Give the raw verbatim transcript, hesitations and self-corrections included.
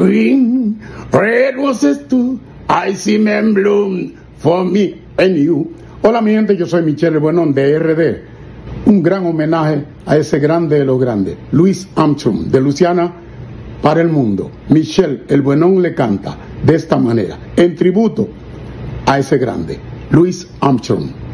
Green, red roses too, I see men bloom for me and you. Hola mi gente, yo soy Michel el Buenón de R D. Un gran homenaje a ese grande de los grandes, Louis Armstrong, de Luisiana para el mundo. Michel el Buenón le canta de esta manera, en tributo a ese grande, Louis Armstrong.